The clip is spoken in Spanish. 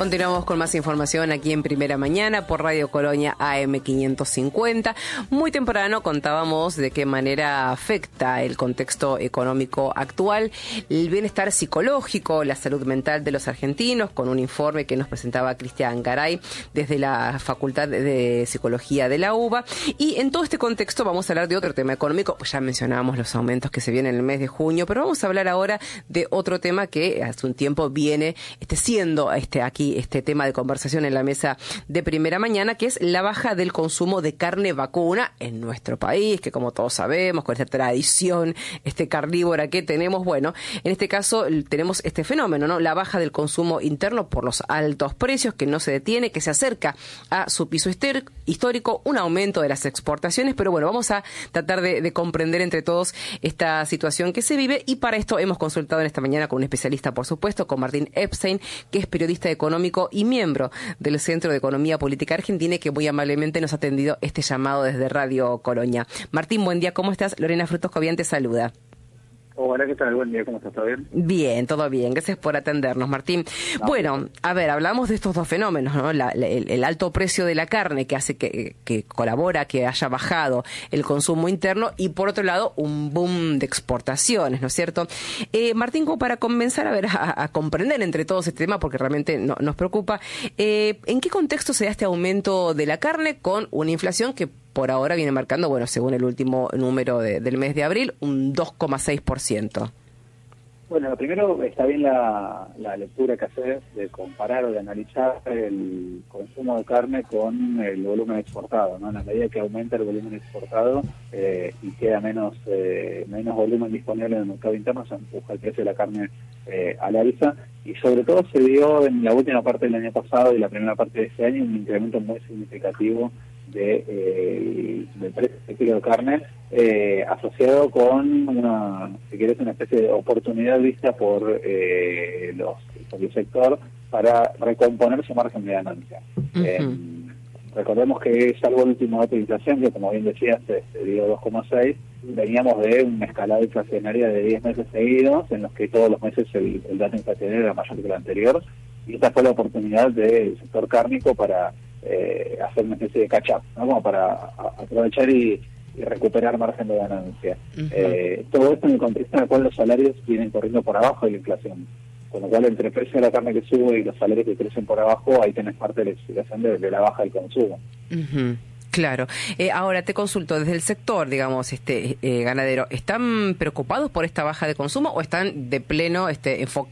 Continuamos con más información aquí en Primera Mañana por Radio Colonia AM 550. Muy temprano contábamos de qué manera afecta el contexto económico actual el bienestar psicológico, la salud mental de los argentinos, con un informe que nos presentaba Cristian Garay desde la Facultad de Psicología de la UBA. Y en todo este contexto vamos a hablar de otro tema económico. Pues ya mencionábamos los aumentos que se vienen en el mes de junio, pero vamos a hablar ahora de otro tema que hace un tiempo viene siendo aquí este tema de conversación en la mesa de Primera Mañana, que es la baja del consumo de carne vacuna en nuestro país, que como todos sabemos, con esta tradición carnívora que tenemos, bueno, en este caso tenemos este fenómeno, ¿no? La baja del consumo interno por los altos precios, que no se detiene, que se acerca a su piso histórico, un aumento de las exportaciones, pero bueno, vamos a tratar de comprender entre todos esta situación que se vive, y para esto hemos consultado en esta mañana con un especialista, por supuesto, con Martín Epstein, que es periodista económico y miembro del Centro de Economía Política Argentina, y que muy amablemente nos ha atendido este llamado desde Radio Colonia. Martín, buen día, ¿cómo estás? Lorena Frutos Cobian te saluda. Hola, ¿qué tal? Buen día, ¿cómo estás? ¿Todo bien? Bien, todo bien. Gracias por atendernos, Martín. Bueno, a ver, hablamos de estos dos fenómenos, ¿no? El alto precio de la carne, que hace que colabora que haya bajado el consumo interno, y por otro lado, un boom de exportaciones, ¿no es cierto? Martín, como para comenzar a comprender entre todos este tema, porque realmente nos preocupa, ¿en qué contexto se da este aumento de la carne con una inflación que por ahora viene marcando, bueno, según el último número del mes de abril, un 2,6%? Bueno, primero está bien la lectura que haces de comparar o de analizar el consumo de carne con el volumen exportado, ¿no? En la medida que aumenta el volumen exportado y queda menos volumen disponible en el mercado interno, se empuja el precio de la carne al alza, y sobre todo se dio en la última parte del año pasado y la primera parte de este año un incremento muy significativo del precio del kilo de carne, asociado con una especie de oportunidad vista por el sector para recomponer su margen de ganancia. Recordemos que salvo el último dato de inflación, que como bien decías se dio 2,6, veníamos de una escalada inflacionaria de 10 meses seguidos, en los que todos los meses el dato inflacionario era mayor que el anterior, y esta fue la oportunidad del sector cárnico para hacer una especie de catch-up, ¿no? Como para aprovechar y recuperar margen de ganancia. Todo esto en el contexto en el cual los salarios vienen corriendo por abajo de la inflación, con lo cual entre el precio de la carne que sube y los salarios que crecen por abajo, ahí tenés parte de la explicación de la baja del consumo. Claro. Ahora te consulto, desde el sector, digamos, ganadero, ¿están preocupados por esta baja de consumo o están de pleno enfocados